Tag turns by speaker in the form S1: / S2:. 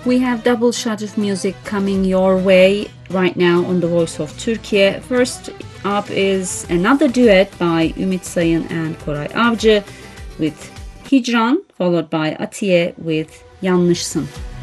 S1: We have double shot of music coming your way right now on the Voice of Turkey. First up is another duet by Ümit Sayın and Koray Avcı with Hicran, followed by Atiye with Yanlışsın.